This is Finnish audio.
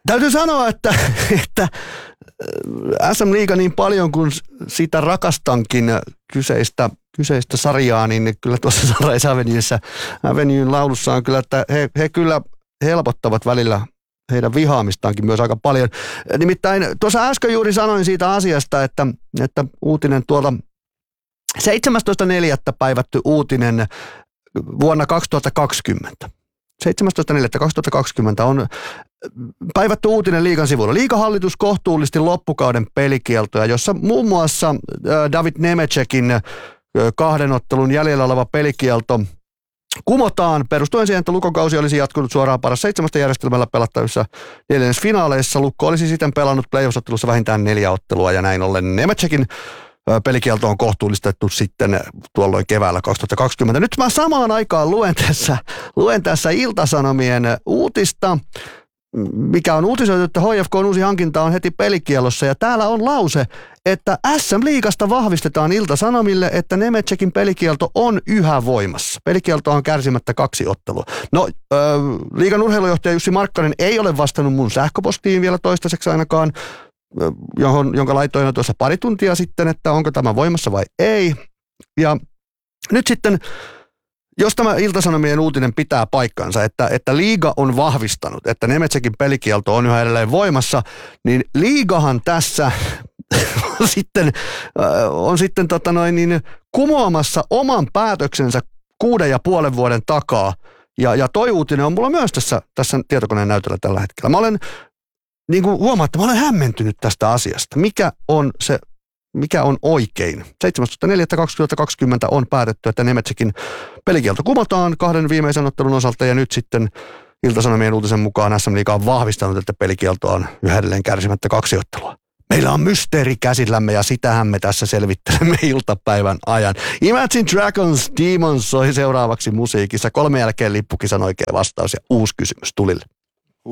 täytyy sanoa, että SM-liiga niin paljon kuin sitä rakastankin kyseistä sarjaa, niin kyllä tuossa Sunrise Avenuen laulussa on kyllä, että he kyllä helpottavat välillä heidän vihaamistaankin myös aika paljon. Nimittäin tuossa äsken juuri sanoin siitä asiasta, että uutinen tuolta 17.4. päivätty uutinen vuonna 2020. 17.4.2020 on päivätty uutinen liigan sivuilla. Liigahallitus kohtuullisti loppukauden pelikieltoja, jossa muun muassa David Nemecekin 2 ottelun jäljellä oleva pelikielto kumotaan perustuen siihen, että Lukon-kausi olisi jatkunut suoraan paras 7 järjestelmällä pelattavissa 4. finaaleissa. Lukko olisi siten pelannut playoff-ottelussa vähintään 4 ottelua ja näin ollen Nemecekin pelikielto on kohtuullistettu sitten tuolloin keväällä 2020. Nyt mä samaan aikaan luen tässä Ilta-Sanomien uutista, mikä on uutisoitu, että HFK:n uusi hankinta on heti pelikielossa. Ja täällä on lause, että SM-liigasta vahvistetaan Ilta-Sanomille, että Nemecekin pelikielto on yhä voimassa. Pelikielto on kärsimättä 2 ottelua. No, liigan urheilujohtaja Jussi Markkanen ei ole vastannut mun sähköpostiin vielä toistaiseksi ainakaan, jonka laitoin jo tuossa pari tuntia sitten, että onko tämä voimassa vai ei. Ja nyt sitten, jos tämä Ilta-Sanomien uutinen pitää paikkansa, että liiga on vahvistanut, että Nemecekin pelikielto on yhä edelleen voimassa, niin liigahan tässä on sitten kumoamassa oman päätöksensä 6,5 vuoden takaa. Ja toi uutinen on mulla myös tässä tietokoneen näytöllä tällä hetkellä. Mä olen niin kuin huomaatte, mä olen hämmentynyt tästä asiasta. Mikä on oikein? 17.4.2020 on päätetty, että Nemecekin pelikielto kumotaan 2 viimeisen ottelun osalta ja nyt sitten Ilta-Sanomien uutisen mukaan SM-liiga on vahvistanut, että pelikielto on yhä edelleen kärsimättä 2 ottelua. Meillä on mysteeri käsillämme ja sitähän me tässä selvittelemme iltapäivän ajan. Imagine Dragons Demons soi seuraavaksi musiikissa. 3 jälkeen lippukisan oikea vastaus ja uusi kysymys tulille.